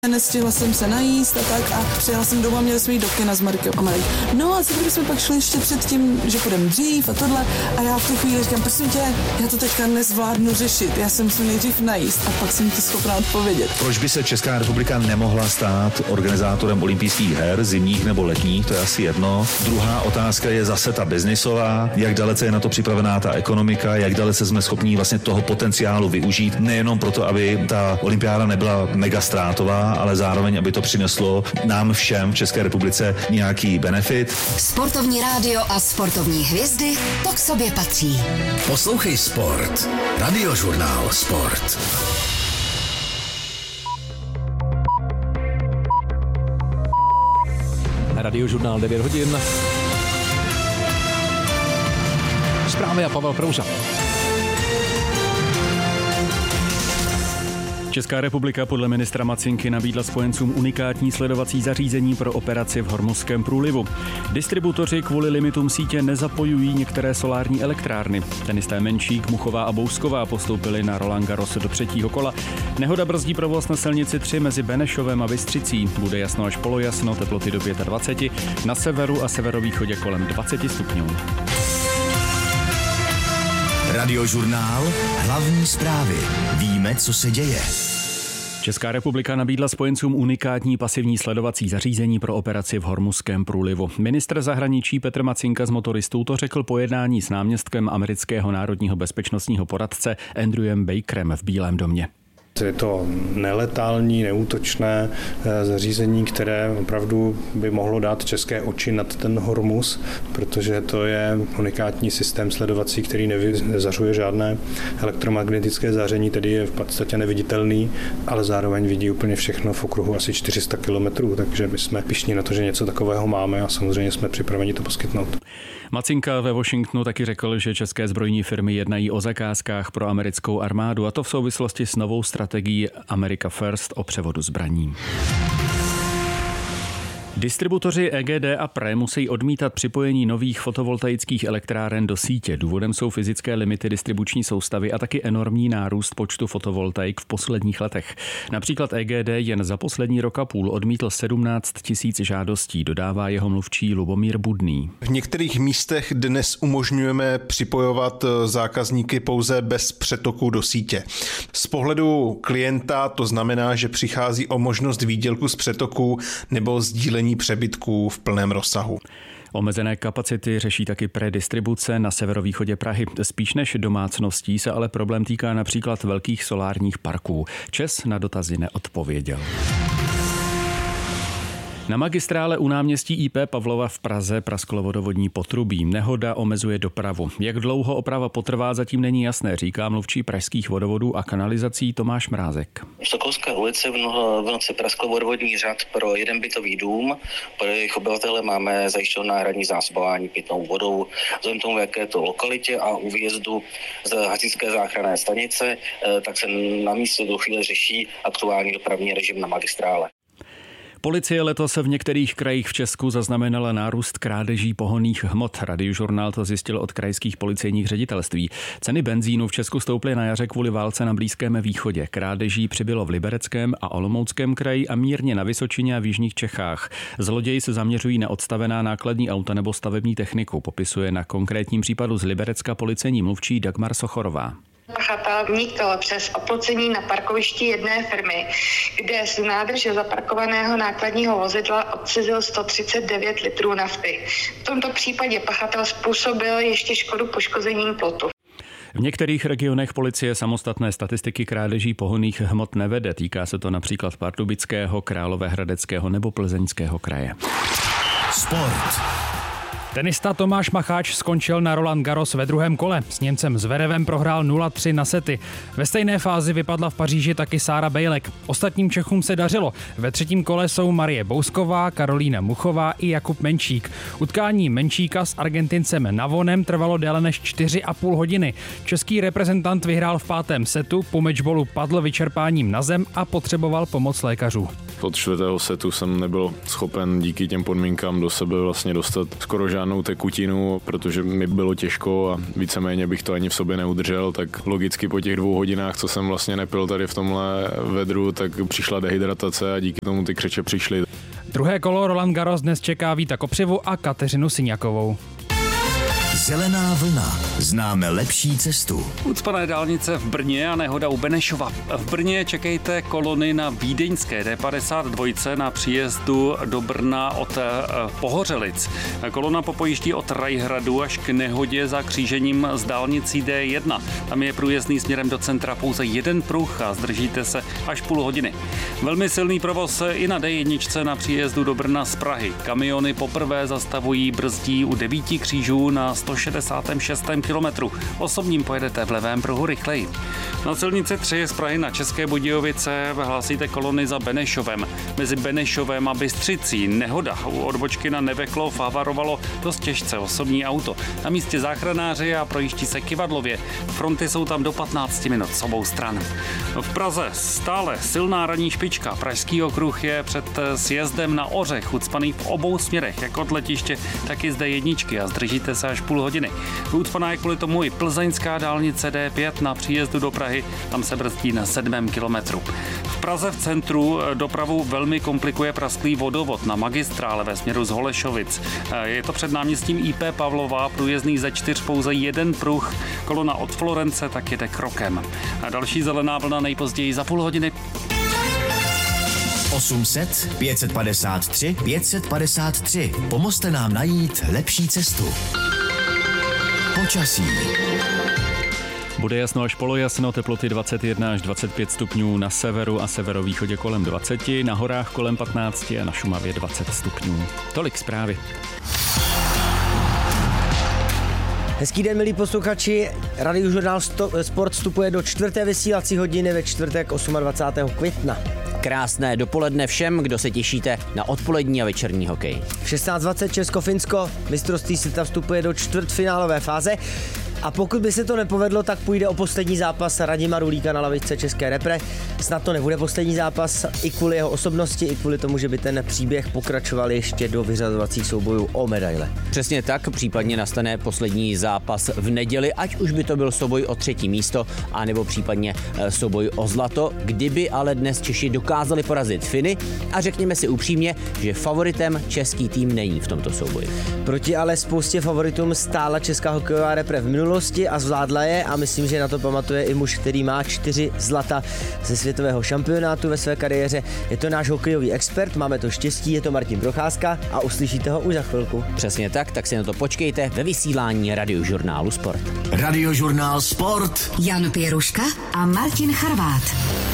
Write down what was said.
Nestihla jsem se najíst a tak a přijela jsem domů a měli jsme jít do kina s Markem a Marí. No a co jsme pak šli ještě před tím, že půjdeme dřív a tohle a já v tu chvíli říkám, prosím tě, já to teďka nezvládnu řešit, já jsem se nejdřív najíst a pak jsem ti schopná odpovědět. Proč by se Česká republika nemohla stát organizátorem olympijských her, zimních nebo letních, to je asi jedno. Druhá otázka je zase ta biznisová, jak dalece je na to připravená ta ekonomika, jak dalece jsme schopní vlastně toho potenciálu využít, nejenom proto, aby ta olympiáda nebyla mega ztrátová, ale zároveň, aby to přineslo nám všem v České republice nějaký benefit. Sportovní rádio a sportovní hvězdy, to k sobě patří. Poslouchej Sport. Radiožurnál Sport. Radiožurnál 9 hodin. Zprávy a Pavel Prouza. Česká republika podle ministra Macinky nabídla spojencům unikátní sledovací zařízení pro operaci v Hormuzském průlivu. Distributoři kvůli limitům sítě nezapojují některé solární elektrárny. Tenisté Menšík, Muchová a Bousková postoupili na Roland Garros do třetího kola. Nehoda brzdí provoz na silnici 3 mezi Benešovem a Bystřicí. Bude jasno až polojasno, teploty do 25, na severu a severovýchodě kolem 20 stupňů. Radiožurnál, hlavní zprávy. Víme, co se děje. Česká republika nabídla spojencům unikátní pasivní sledovací zařízení pro operaci v Hormuzském průlivu. Ministr zahraničí Petr Macinka z Motoristů to řekl po jednání s náměstkem amerického národního bezpečnostního poradce Andrewem Bakerem v Bílém domě. Je to neletální, neútočné zařízení, které opravdu by mohlo dát české oči nad ten Hormuz, protože to je unikátní systém sledovací, který nevyzařuje žádné elektromagnetické záření, tedy je v podstatě neviditelný, ale zároveň vidí úplně všechno v okruhu asi 400 kilometrů, takže my jsme pyšní na to, že něco takového máme a samozřejmě jsme připraveni to poskytnout. Macinka ve Washingtonu taky řekl, že české zbrojní firmy jednají o zakázkách pro americkou armádu, a to v souvislosti s novou strategií America First o převodu zbraní. Distributoři EGD a PRE musí odmítat připojení nových fotovoltaických elektráren do sítě. Důvodem jsou fyzické limity distribuční soustavy a taky enormní nárůst počtu fotovoltaik v posledních letech. Například EGD jen za poslední rok a půl odmítl 17 000 žádostí, dodává jeho mluvčí Lubomír Budný. V některých místech dnes umožňujeme připojovat zákazníky pouze bez přetoku do sítě. Z pohledu klienta to znamená, že přichází o možnost výdělku z přetoku nebo sdílení přebytků v plném rozsahu. Omezené kapacity řeší taky predistribuce na severovýchodě Prahy. Spíš než domácností se ale problém týká například velkých solárních parků. ČES na dotazy neodpověděl. Na magistrále u náměstí IP Pavlova v Praze prasklo vodovodní potrubí. Nehoda omezuje dopravu. Jak dlouho oprava potrvá, zatím není jasné, říká mluvčí pražských vodovodů a kanalizací Tomáš Mrázek. V Sokolské ulici v noci praskl vodovodní řad pro jeden bytový dům. Pro jejich obyvatele máme zajištěno náhradní zásobování pitnou vodou. Vzhledem tomu, jaké je to lokalitě a u výjezdu z hasičské záchranné stanice, tak se na místě do chvíle řeší aktuální dopravní režim na magistrále. Policie letos v některých krajích v Česku zaznamenala nárůst krádeží pohonných hmot. Radiožurnál to zjistil od krajských policejních ředitelství. Ceny benzínu v Česku stouply na jaře kvůli válce na Blízkém východě. Krádeží přibylo v Libereckém a Olomouckém kraji a mírně na Vysočině a v jižních Čechách. Zloději se zaměřují na odstavená nákladní auta nebo stavební techniku, popisuje na konkrétním případu z Liberecka policejní mluvčí Dagmar Sochorová. Pachatel vnikl přes oplocení na parkovišti jedné firmy, kde z nádrže zaparkovaného nákladního vozidla odcizil 139 litrů nafty. V tomto případě pachatel způsobil ještě škodu poškozením plotu. V některých regionech policie samostatné statistiky krádeží pohonných hmot nevede. Týká se to například Pardubického, Královéhradeckého nebo Plzeňského kraje. Sport. Tenista Tomáš Macháč skončil na Roland Garros ve druhém kole. S Němcem Zverevem prohrál 0-3 na sety. Ve stejné fázi vypadla v Paříži taky Sára Bejlek. Ostatním Čechům se dařilo. Ve třetím kole jsou Marie Bousková, Karolína Muchová i Jakub Menšík. Utkání Menšíka s Argentincem Navonem trvalo déle než 4,5 hodiny. Český reprezentant vyhrál v pátém setu, po matchballu padl vyčerpáním na zem a potřeboval pomoc lékařů. Od čtvrtého setu jsem nebyl schopen díky těm podmínkám do sebe vlastně dostat skoro žádný žádnou tekutinu, protože mi bylo těžko a víceméně bych to ani v sobě neudržel, tak logicky po těch 2 hodinách, co jsem vlastně nepil tady v tomhle vedru, tak přišla dehydratace a díky tomu ty křeče přišly. Druhé kolo Roland Garros dnes čeká Víta Kopřivu a Kateřinu Syňakovou. Zelená vlna. Známe lepší cestu. Ucpané dálnice v Brně a nehoda u Benešova. V Brně čekejte kolony na vídeňské D52 na příjezdu do Brna od Pohořelic. Kolona popojíždí od Rajhradu až k nehodě za křížením s dálnicí D1. Tam je průjezdný směrem do centra pouze jeden pruh a zdržíte se až půl hodiny. Velmi silný provoz i na D1 na příjezdu do Brna z Prahy. Kamiony poprvé zastavují, brzdí u 9 křížů na 166. kilometru. Osobním pojedete v levém pruhu rychleji. Na silnici 3 z Prahy na České Budějovice hlásíte kolony za Benešovem. Mezi Benešovem a Bystřicí nehoda. U odbočky na Neveklov havarovalo dost těžce osobní auto. Na místě záchranáři a projíždí se kyvadlově. Fronty jsou tam do 15 minut s obou stran. V Praze stále silná ranní špička. Pražský okruh je před sjezdem na Ořech ucpaný v obou směrech, jak od letiště, tak i z D1 a zdržíte se až půl hodiny. Ucpaná je kvůli tomu i plzeňská dálnice D5 na příjezdu do Prahy, tam se brzdí na 7. kilometru. V Praze v centru dopravu velmi komplikuje prasklý vodovod na magistrále ve směru z Holešovic. Je to před náměstím IP Pavlova, průjezdný ze 4 pouze jeden pruh, kolona od Florence tak jede krokem. A další zelená vlna nejpozději za půl hodiny. 800 553 553. Pomozte nám najít lepší cestu. Počasí. Bude jasno až polojasno, teploty 21 až 25 stupňů na severu a severovýchodě kolem 20, na horách kolem 15 a na Šumavě 20 stupňů. Tolik zprávy. Hezký den, milí posluchači. Radiožurnál Sport vstupuje do 4. vysílací hodiny ve čtvrtek 28. května. Krásné dopoledne všem, kdo se těšíte na odpolední a večerní hokej. V 16:20 Česko-Finsko, mistrovství světa vstupuje do čtvrtfinálové fáze. A pokud by se to nepovedlo, tak půjde o poslední zápas Radima Rulíka na lavičce české repre. Snad to nebude poslední zápas i kvůli jeho osobnosti, i kvůli tomu, že by ten příběh pokračoval ještě do vyřazovacích soubojů o medaile. Přesně tak, případně nastane poslední zápas v neděli, ať už by to byl souboj o 3. místo, anebo případně souboj o zlato, kdyby ale dnes Češi dokázali porazit Finy a řekněme si upřímně, že favoritem český tým není v tomto souboji. Proti ale spoustě favoritům stála česká hokejová repre v minulosti a zvládla je a myslím, že na to pamatuje i muž, který má 4 zlata ze světového šampionátu ve své kariéře. Je to náš hokejový expert, máme to štěstí, je to Martin Procházka a uslyšíte ho už za chvilku. Přesně tak si na to počkejte ve vysílání Radiožurnálu Sport. Radiožurnál Sport. Jan Pěruška a Martin Charvát.